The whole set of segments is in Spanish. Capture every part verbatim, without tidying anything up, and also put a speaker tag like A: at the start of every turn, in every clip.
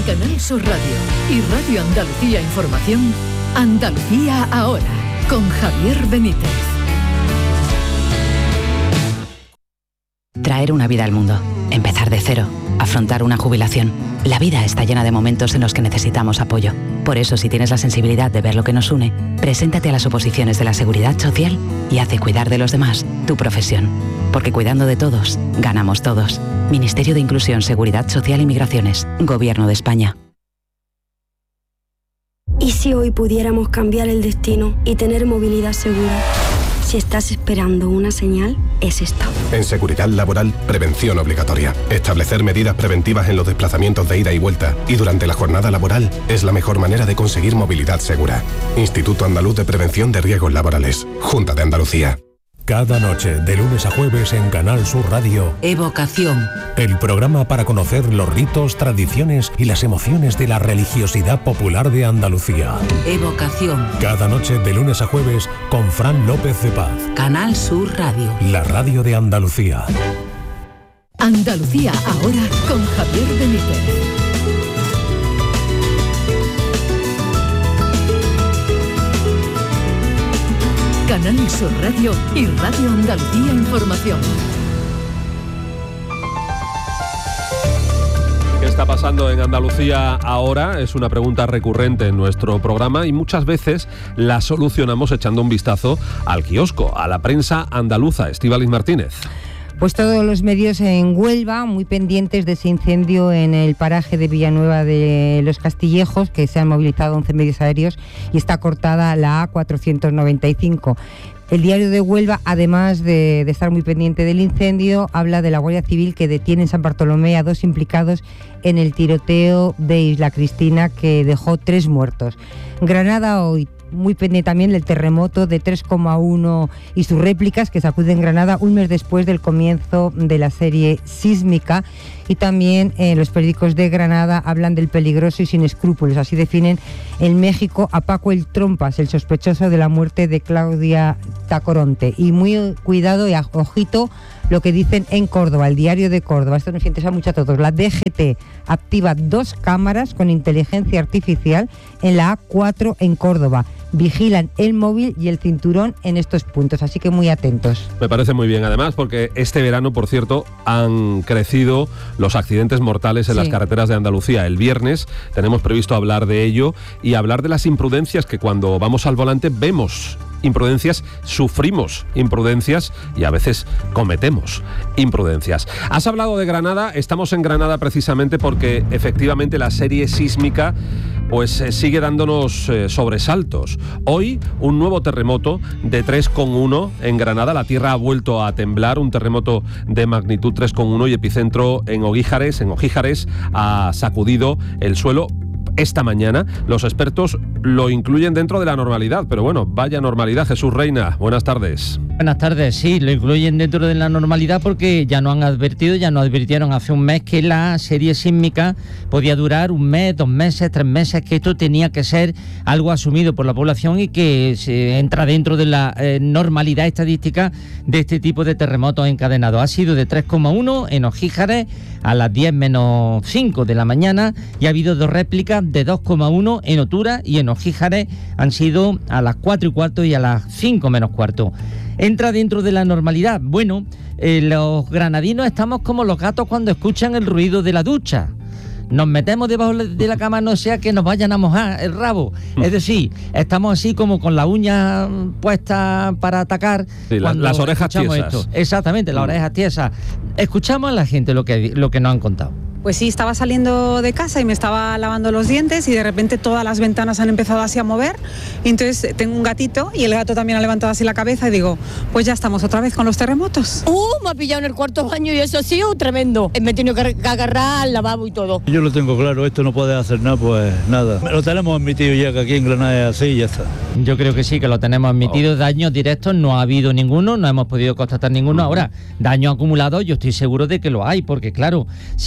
A: Canal Sur Radio y Radio Andalucía Información, Andalucía Ahora, con Javier Benítez.
B: Traer una vida al mundo, empezar de cero, afrontar una jubilación. La vida está llena de momentos en los que necesitamos apoyo. Por eso, si tienes la sensibilidad de ver lo que nos une, preséntate a las oposiciones de la Seguridad Social y haz de cuidar de los demás tu profesión. Porque cuidando de todos, ganamos todos. Ministerio de Inclusión, Seguridad Social y Migraciones. Gobierno de España.
C: ¿Y si hoy pudiéramos cambiar el destino y tener movilidad segura? Si estás esperando una señal, es esta.
D: En seguridad laboral, prevención obligatoria. Establecer medidas preventivas en los desplazamientos de ida y vuelta y durante la jornada laboral es la mejor manera de conseguir movilidad segura. Instituto Andaluz de Prevención de Riesgos Laborales. Junta de Andalucía.
E: Cada noche, de lunes a jueves en Canal Sur Radio.
F: Evocación.
E: El programa para conocer los ritos, tradiciones y las emociones de la religiosidad popular de Andalucía.
F: Evocación.
E: Cada noche, de lunes a jueves, con Fran López de Paz.
F: Canal Sur Radio.
E: La radio de Andalucía.
A: Andalucía Ahora, con Javier Benítez. Canal Sur Radio y Radio Andalucía Información.
G: ¿Qué está pasando en Andalucía ahora? Es una pregunta recurrente en nuestro programa y muchas veces la solucionamos echando un vistazo al kiosco, a la prensa andaluza. Estíbaliz Martínez.
H: Pues todos los medios en Huelva, muy pendientes de ese incendio en el paraje de Villanueva de los Castillejos, que se han movilizado once medios aéreos y está cortada la A cuatrocientos noventa y cinco. El Diario de Huelva, además de, de estar muy pendiente del incendio, habla de la Guardia Civil que detiene en San Bartolomé a dos implicados en el tiroteo de Isla Cristina, que dejó tres muertos. Granada hoy, muy pendiente también del terremoto de tres coma uno y sus réplicas que sacuden Granada un mes después del comienzo de la serie sísmica. Y también eh, los periódicos de Granada hablan del peligroso y sin escrúpulos. Así definen en México a Paco el Trompas, el sospechoso de la muerte de Claudia Tacoronte. Y muy cuidado y ojito lo que dicen en Córdoba, el Diario de Córdoba. Esto nos interesa mucho a todos. La D G T activa dos cámaras con inteligencia artificial en la A cuatro en Córdoba. Vigilan el móvil y el cinturón en estos puntos, así que muy atentos.
G: Me parece muy bien, además, porque este verano, por cierto, han crecido los accidentes mortales en sí. las carreteras de Andalucía. El viernes tenemos previsto hablar de ello y hablar de las imprudencias que cuando vamos al volante vemos imprudencias, sufrimos imprudencias y a veces cometemos imprudencias. Has hablado de Granada, estamos en Granada precisamente porque efectivamente la serie sísmica pues eh, sigue dándonos eh, sobresaltos. Hoy un nuevo terremoto de tres coma uno en Granada, la tierra ha vuelto a temblar, un terremoto de magnitud tres coma uno y epicentro en Ogíjares, en Ogíjares ha sacudido el suelo. Esta mañana los expertos lo incluyen dentro de la normalidad, pero bueno, vaya normalidad. Jesús Reina, buenas tardes.
I: Buenas tardes, sí, lo incluyen dentro de la normalidad porque ya nos han advertido, ya nos advirtieron hace un mes que la serie sísmica podía durar un mes, dos meses, tres meses, que esto tenía que ser algo asumido por la población y que se entra dentro de la eh, normalidad estadística de este tipo de terremotos encadenados. Ha sido de tres coma uno en Ogíjares a las diez menos cinco de la mañana y ha habido dos réplicas de dos coma uno en Otura y en Ogíjares han sido a las cuatro y cuarto y a las cinco menos cuarto. Entra dentro de la normalidad. Bueno, eh, los granadinos estamos como los gatos cuando escuchan el ruido de la ducha. Nos metemos debajo de la cama, no sea que nos vayan a mojar el rabo. Es decir, estamos así como con la uña puesta para atacar.
G: Sí, la, las orejas tiesas. Esto.
I: Exactamente, las orejas tiesas. Escuchamos a la gente lo que, lo que nos han contado.
J: Pues sí, estaba saliendo de casa y me estaba lavando los dientes y de repente todas las ventanas han empezado así a mover. Y entonces tengo un gatito y el gato también ha levantado así la cabeza y digo, pues ya estamos otra vez con los terremotos.
K: Uh, me ha pillado en el cuarto baño y eso ha sido tremendo. Me he tenido que agarrar al lavabo y todo.
L: Yo lo tengo claro, esto no puede hacer nada, pues nada. Lo tenemos admitido ya que aquí en Granada es así y ya está.
I: Yo creo que sí, que lo tenemos admitido. Oh. Daños directos no ha habido ninguno, no hemos podido constatar ninguno. Uh-huh. Ahora, daños acumulados yo estoy seguro de que lo hay, porque claro, si un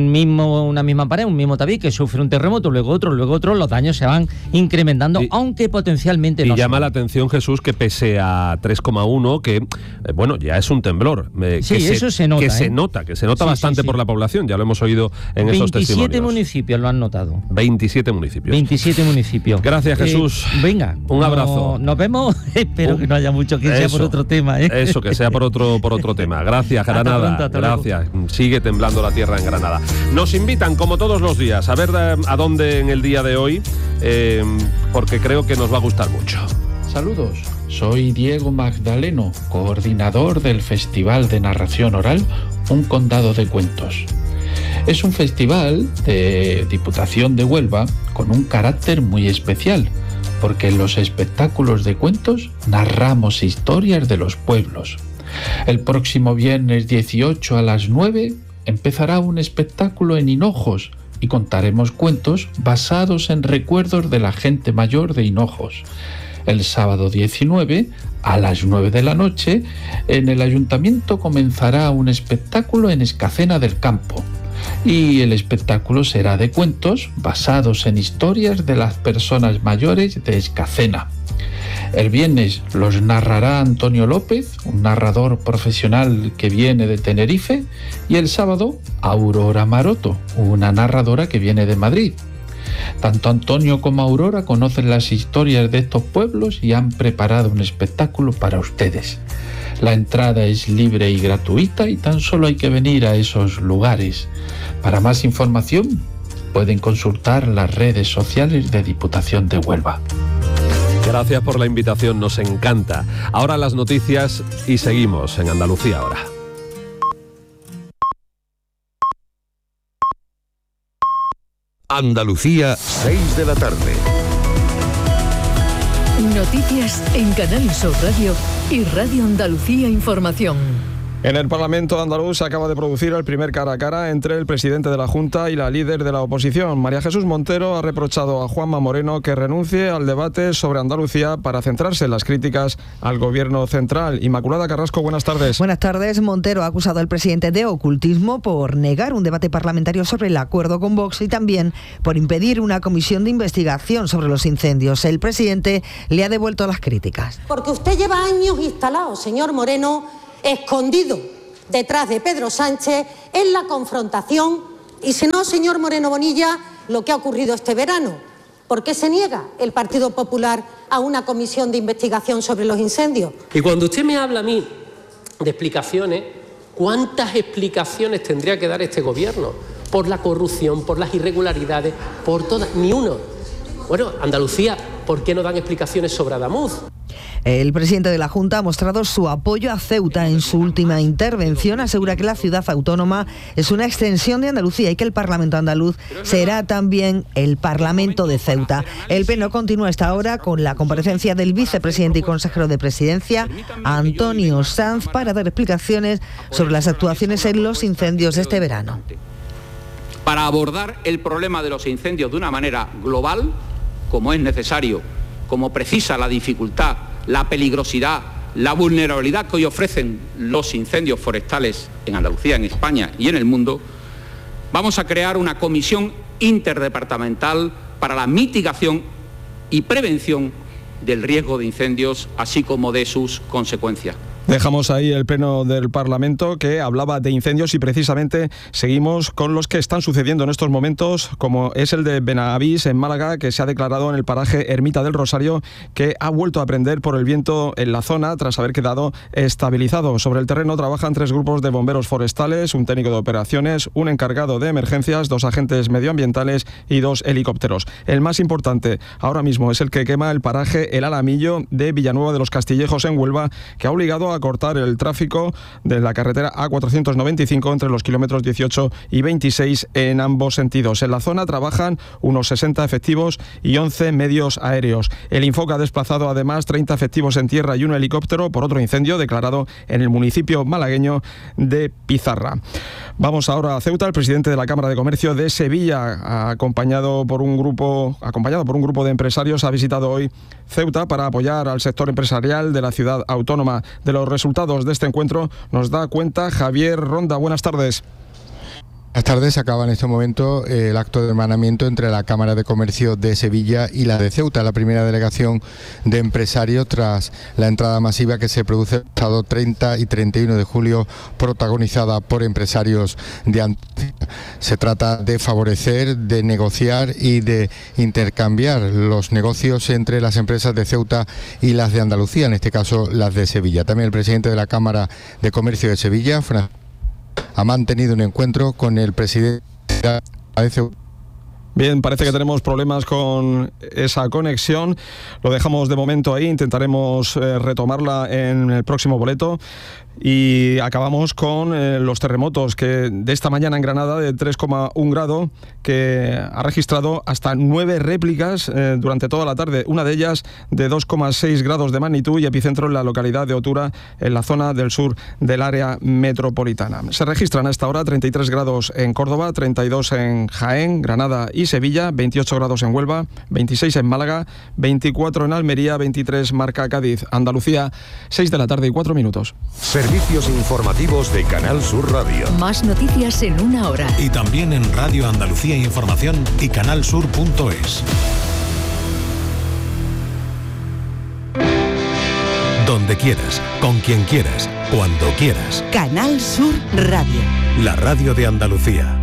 I: un mismo, una misma pared, un mismo tabique, sufre un terremoto, luego otro, luego otro, los daños se van incrementando, y, aunque potencialmente
G: y
I: no.
G: Y llama la atención, Jesús, que pese a tres coma uno, que, eh, bueno, ya es un temblor. Eh,
I: sí,
G: que
I: eso
G: se,
I: se nota.
G: Que
I: ¿eh?
G: se nota, que se nota
I: sí,
G: bastante
I: sí, sí.
G: por la población, ya lo hemos oído en esos testimonios.
I: veintisiete municipios lo han notado.
G: veintisiete municipios.
I: veintisiete municipios.
G: Gracias, Jesús.
I: Eh, venga.
G: Un abrazo.
I: No, nos vemos. Espero
G: Un,
I: que no haya mucho, que
G: eso,
I: sea por otro tema. ¿eh?
G: Eso, que sea por otro, por otro tema. Gracias, Granada.
I: Hasta pronto, hasta
G: Gracias.
I: luego.
G: Sigue temblando la tierra en Granada. Nos invitan, como todos los días, a ver a dónde en el día de hoy, eh, porque creo que nos va a gustar mucho.
M: Saludos, soy Diego Magdaleno, coordinador del Festival de Narración Oral Un Condado de Cuentos. Es un festival de Diputación de Huelva con un carácter muy especial, porque en los espectáculos de cuentos narramos historias de los pueblos. El próximo viernes dieciocho a las nueve empezará un espectáculo en Hinojos y contaremos cuentos basados en recuerdos de la gente mayor de Hinojos. El sábado diecinueve, a las nueve de la noche, en el ayuntamiento comenzará un espectáculo en Escacena del Campo. Y el espectáculo será de cuentos basados en historias de las personas mayores de Escacena. El viernes los narrará Antonio López, un narrador profesional que viene de Tenerife, y el sábado Aurora Maroto, una narradora que viene de Madrid. Tanto Antonio como Aurora conocen las historias de estos pueblos y han preparado un espectáculo para ustedes. La entrada es libre y gratuita y tan solo hay que venir a esos lugares. Para más información pueden consultar las redes sociales de Diputación de Huelva.
G: Gracias por la invitación, nos encanta. Ahora las noticias y seguimos en Andalucía ahora.
N: Andalucía, seis de la tarde.
A: Noticias en Canal Sur Radio y Radio Andalucía Información.
O: En el Parlamento andaluz se acaba de producir el primer cara a cara entre el presidente de la Junta y la líder de la oposición. María Jesús Montero ha reprochado a Juanma Moreno que renuncie al debate sobre Andalucía para centrarse en las críticas al gobierno central. Inmaculada Carrasco, buenas tardes.
P: Buenas tardes. Montero ha acusado al presidente de ocultismo por negar un debate parlamentario sobre el acuerdo con Vox y también por impedir una comisión de investigación sobre los incendios. El presidente le ha devuelto las críticas.
Q: Porque usted lleva años instalado, señor Moreno, escondido detrás de Pedro Sánchez en la confrontación y si no, señor Moreno Bonilla, lo que ha ocurrido este verano. ¿Por qué se niega el Partido Popular a una comisión de investigación sobre los incendios?
R: Y cuando usted me habla a mí de explicaciones, ¿cuántas explicaciones tendría que dar este gobierno? Por la corrupción, por las irregularidades, por todas, ni uno. Bueno, Andalucía, ¿por qué no dan explicaciones sobre Adamuz?
P: El presidente de la Junta ha mostrado su apoyo a Ceuta en su última intervención. Asegura que la ciudad autónoma es una extensión de Andalucía y que el Parlamento andaluz será también el Parlamento de Ceuta. El pleno continúa esta hora con la comparecencia del vicepresidente y consejero de Presidencia, Antonio Sanz, para dar explicaciones sobre las actuaciones en los incendios de este verano.
S: Para abordar el problema de los incendios de una manera global, como es necesario, como precisa la dificultad, la peligrosidad, la vulnerabilidad que hoy ofrecen los incendios forestales en Andalucía, en España y en el mundo, vamos a crear una comisión interdepartamental para la mitigación y prevención del riesgo de incendios, así como de sus consecuencias.
O: Dejamos ahí el pleno del Parlamento que hablaba de incendios y precisamente seguimos con los que están sucediendo en estos momentos, como es el de Benavís en Málaga, que se ha declarado en el paraje Ermita del Rosario, que ha vuelto a prender por el viento en la zona tras haber quedado estabilizado. Sobre el terreno trabajan tres grupos de bomberos forestales, un técnico de operaciones, un encargado de emergencias, dos agentes medioambientales y dos helicópteros. El más importante ahora mismo es el que quema el paraje El Alamillo de Villanueva de los Castillejos en Huelva, que ha obligado a cortar el tráfico de la carretera A cuatrocientos noventa y cinco entre los kilómetros dieciocho y veintiséis en ambos sentidos. En la zona trabajan unos sesenta efectivos y once medios aéreos. El Infoca ha desplazado además treinta efectivos en tierra y un helicóptero por otro incendio declarado en el municipio malagueño de Pizarra. Vamos ahora a Ceuta. El presidente de la Cámara de Comercio de Sevilla, acompañado por un grupo, acompañado por un grupo de empresarios, ha visitado hoy Ceuta para apoyar al sector empresarial de la ciudad autónoma. De los resultados de este encuentro nos da cuenta Javier Ronda. Buenas tardes.
T: Buenas tardes, acaba en este momento eh, el acto de hermanamiento entre la Cámara de Comercio de Sevilla y la de Ceuta, la primera delegación de empresarios tras la entrada masiva que se produce el pasado treinta y treinta y uno de julio, protagonizada por empresarios de Andalucía. Se trata de favorecer, de negociar y de intercambiar los negocios entre las empresas de Ceuta y las de Andalucía, en este caso las de Sevilla. También el presidente de la Cámara de Comercio de Sevilla, Francisco, ha mantenido un encuentro con el presidente de Ceuta.
O: Bien, parece que tenemos problemas con esa conexión. Lo dejamos de momento ahí, intentaremos eh, retomarla en el próximo boleto. Y acabamos con eh, los terremotos que de esta mañana en Granada de tres coma uno grado, que ha registrado hasta nueve réplicas eh, durante toda la tarde, una de ellas de dos coma seis grados de magnitud y epicentro en la localidad de Otura, en la zona del sur del área metropolitana. Se registran hasta ahora treinta y tres grados en Córdoba, treinta y dos en Jaén, Granada y Sevilla, veintiocho grados en Huelva, veintiséis en Málaga, veinticuatro en Almería, veintitrés marca Cádiz. Andalucía, seis de la tarde y cuatro minutos.
N: Servicios informativos de Canal Sur Radio.
A: Más noticias en una hora.
E: Y también en Radio Andalucía Información y canal sur punto es. Donde quieras, con quien quieras, cuando quieras.
F: Canal Sur Radio.
E: La radio de Andalucía.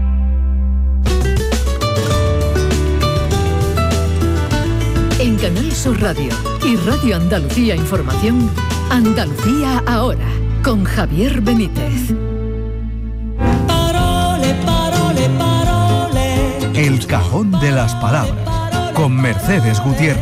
A: En Canal Sur Radio y Radio Andalucía Información, Andalucía ahora, con Javier Benítez.
U: Parole, parole, parole.
V: El cajón de las palabras, con Mercedes Gutiérrez.